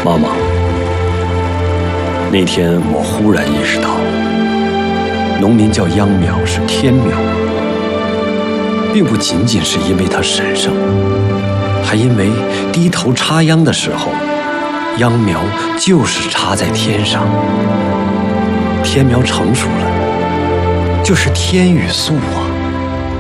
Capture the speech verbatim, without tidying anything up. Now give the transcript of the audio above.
妈妈，那天我忽然意识到，农民叫秧苗是天苗，并不仅仅是因为它神圣，还因为低头插秧的时候，秧苗就是插在天上。天苗成熟了，就是天与素啊。